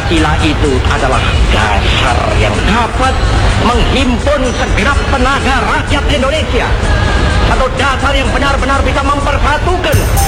Pancasila itu adalah dasar yang dapat menghimpun segenap tenaga rakyat Indonesia. Satu dasar yang benar-benar bisa mempersatukan